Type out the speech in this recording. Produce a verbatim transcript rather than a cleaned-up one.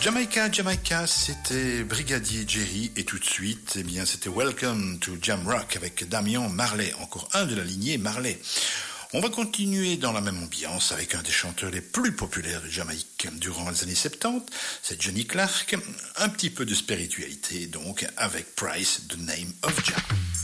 Jamaica, Jamaica, c'était Brigadier Jerry et tout de suite, eh bien, c'était Welcome to Jam Rock avec Damian Marley, encore un de la lignée Marley. On va continuer dans la même ambiance avec un des chanteurs les plus populaires de Jamaïque durant les années soixante-dix, c'est Johnny Clark, un petit peu de spiritualité donc avec Price, The Name of Jah.